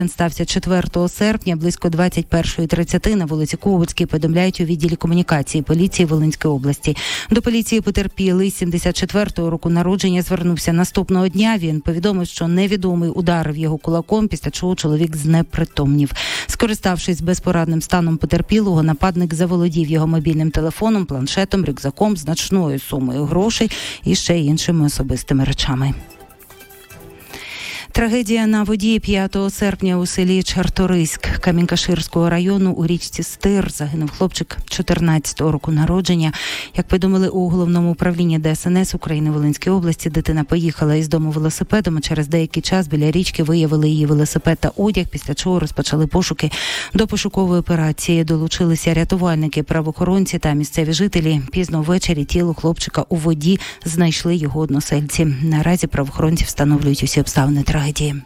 Він стався 4 серпня близько 21:30 на вулиці Ковальській, повідомляють у відділі комунікації поліції Волинської області. До поліції потерпілий 74-го року народження звернувся наступного дня. Він повідомив, що невідомий ударив його кулаком, після чого чоловік знепритомнів. Скориставшись безпорадним станом потерпілого, нападник заволодів його мобільним телефоном, планшетом, рюкзаком, значною сумою грошей і ще іншими особистими речами. Трагедія на воді 5 серпня у селі Чарториськ Камінь-Каширського району у річці Стир. Загинув хлопчик 14-го року народження. Як повідомили у Головному управлінні ДСНС України Волинської області, дитина поїхала із дому велосипедом, а через деякий час біля річки виявили її велосипед та одяг, після чого розпочали пошуки. До пошукової операції долучилися рятувальники, правоохоронці та місцеві жителі. Пізно ввечері тіло хлопчика у воді знайшли його односельці. Наразі правоохоронці встановлюють усі обставини трагедії.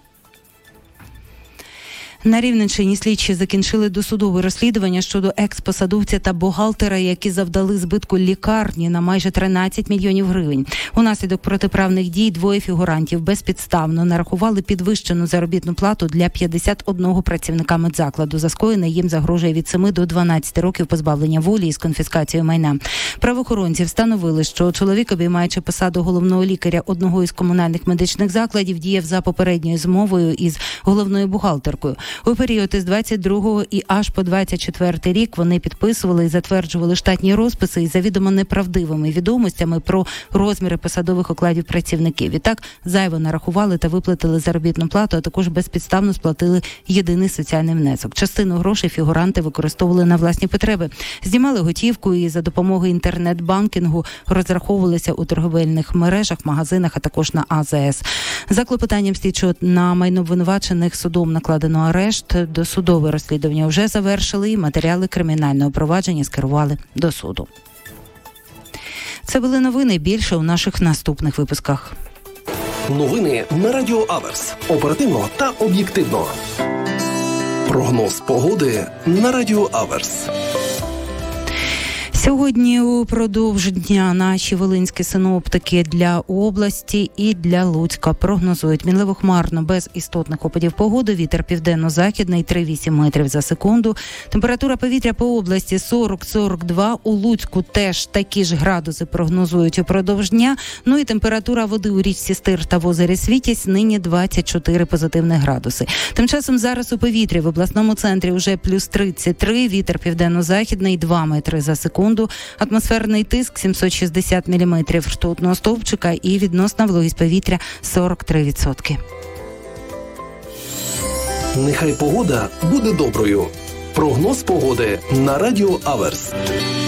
На Рівненщині слідчі закінчили досудове розслідування щодо екс-посадовця та бухгалтера, які завдали збитку лікарні на майже 13 мільйонів гривень. Унаслідок протиправних дій двоє фігурантів безпідставно нарахували підвищену заробітну плату для 51 працівника медзакладу. За скоєне їм загрожує від 7 до 12 років позбавлення волі із конфіскацією майна. Правоохоронці встановили, що чоловік, обіймаючи посаду головного лікаря одного із комунальних медичних закладів, діяв за попередньою змовою із головною бухгалтеркою. У період із 22-го і аж по 24-й рік вони підписували і затверджували штатні розписи із завідомо неправдивими відомостями про розміри посадових окладів працівників. Відтак зайво нарахували та виплатили заробітну плату, а також безпідставно сплатили єдиний соціальний внесок. Частину грошей фігуранти використовували на власні потреби. Знімали готівку і за допомогою інтернет-банкінгу розраховувалися у торговельних мережах, магазинах, а також на АЗС. За клопотанням слідчого на майно обвинувачених судом накладено арешт. Досудове розслідування вже завершили і матеріали кримінального провадження скерували до суду. Це були новини. Більше у наших наступних випусках. Новини на Радіо Аверс. Оперативно та об'єктивно. Прогноз погоди на Радіо Аверс. Сьогодні упродовж дня наші волинські синоптики для області і для Луцька прогнозують мінливо хмарно, без істотних опадів погоди, вітер південно-західний 3,8 метрів за секунду. Температура повітря по області 40-42, у Луцьку теж такі ж градуси прогнозують упродовж дня. Ну і температура води у річці Стир та в озері Світязь нині 24 позитивних градуси. Тим часом зараз у повітрі в обласному центрі вже плюс 33, вітер південно-західний 2 метри за секунду. Атмосферний тиск 760 мм ртутного стовпчика і відносна вологість повітря 43%. Нехай погода буде доброю. Прогноз погоди на Радіо Аверс.